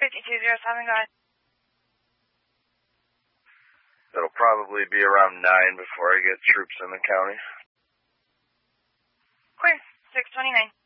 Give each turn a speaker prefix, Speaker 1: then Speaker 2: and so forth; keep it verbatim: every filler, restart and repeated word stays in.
Speaker 1: fifty-two oh seven, go ahead.
Speaker 2: It'll probably be around nine before I get troops in the county.
Speaker 1: Clear. six twenty-nine.